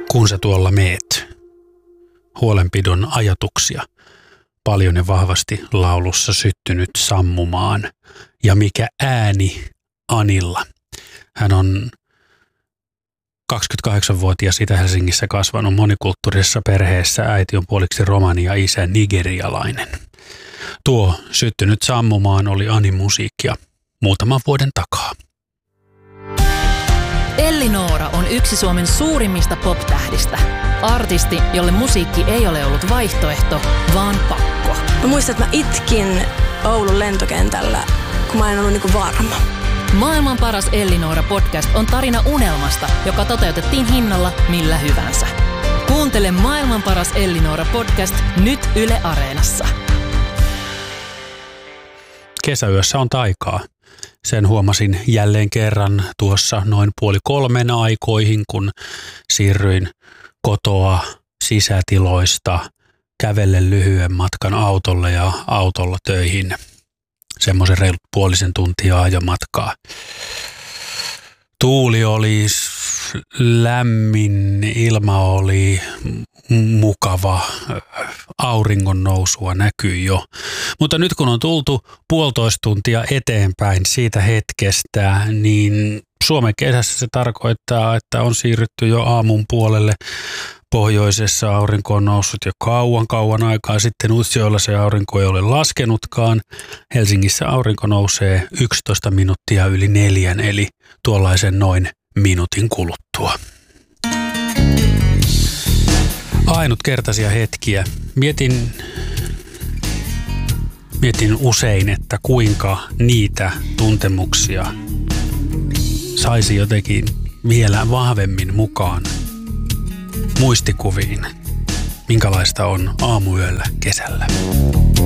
Kun sä tuolla meet, huolenpidon ajatuksia, paljon ja vahvasti laulussa syttynyt sammumaan. Ja mikä ääni Anilla. Hän on 28-vuotias Itä-Helsingissä kasvanut monikulttuurisessa perheessä. Äiti on puoliksi romani ja isä nigerialainen. Tuo syttynyt sammumaan oli Anin musiikkia muutaman vuoden takaa. Elli Noora on yksi Suomen suurimmista pop-tähdistä. Artisti, jolle musiikki ei ole ollut vaihtoehto, vaan pakko. Mä muistan, että mä itkin Oulun lentokentällä, kun mä en ollut niinku varma. Maailman paras Elli Noora podcast on tarina unelmasta, joka toteutettiin hinnalla millä hyvänsä. Kuuntele Maailman paras Elli Noora podcast nyt Yle Areenassa. Kesäyössä on taikaa. Sen huomasin jälleen kerran tuossa noin 2:30 aikoihin, kun siirryin kotoa sisätiloista kävellen lyhyen matkan autolle ja autolla töihin. Semmoisen reilut puolisen tuntia ajomatkaa. Tuuli oli lämmin, ilma oli mukava, auringon nousua näkyy jo. Mutta nyt kun on tultu 1,5 tuntia eteenpäin siitä hetkestä, niin Suomen kesässä se tarkoittaa, että on siirrytty jo aamun puolelle. Pohjoisessa aurinko on noussut jo kauan aikaa sitten. Utsjoella se aurinko ei ole laskenutkaan. Helsingissä aurinko nousee 11 minuuttia yli 4, eli tuollaisen noin minuutin kuluttua. Ainutkertaisia hetkiä. Mietin usein, että kuinka niitä tuntemuksia saisi jotenkin vielä vahvemmin mukaan muistikuviin, minkälaista on aamuyöllä kesällä.